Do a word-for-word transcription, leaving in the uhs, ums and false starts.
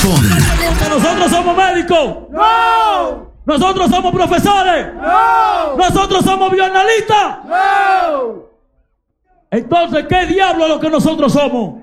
Japón. ¿Nosotros somos médicos? ¡No! ¿Nosotros somos profesores? ¡No! ¿Nosotros somos bioanalistas? ¡No! Entonces, ¿qué diablo es lo que nosotros somos?